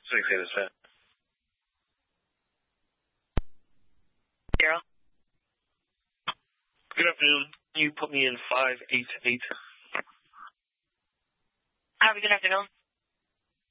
6 is set. Daryl? Good afternoon. Can you put me in 588? Harvey, good afternoon.